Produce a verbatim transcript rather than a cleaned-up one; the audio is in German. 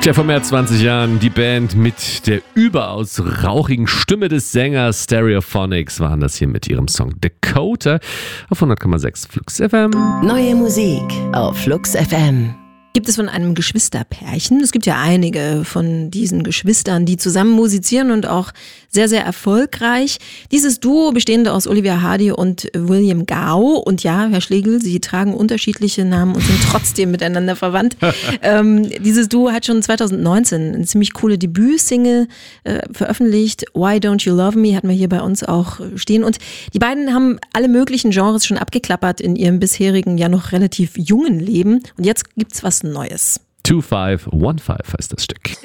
Tja, vor mehr als zwanzig Jahren die Band mit der überaus rauchigen Stimme des Sängers Stereophonics waren das hier mit ihrem Song Dakota auf hundert Komma sechs Flux F M. Neue Musik auf Flux F M. Gibt es von einem Geschwisterpärchen. Es gibt ja einige von diesen Geschwistern, die zusammen musizieren und auch sehr, sehr erfolgreich. Dieses Duo bestehende aus Olivia Hardy und William Gao. Und ja, Herr Schlegel, sie tragen unterschiedliche Namen und sind trotzdem miteinander verwandt. ähm, dieses Duo hat schon zwanzig neunzehn eine ziemlich coole Debütsingle äh, veröffentlicht. Why Don't You Love Me hatten wir hier bei uns auch stehen. Und die beiden haben alle möglichen Genres schon abgeklappert in ihrem bisherigen, ja noch relativ jungen Leben. Und jetzt gibt's was Neues. zwei fünf eins fünf heißt das Stück.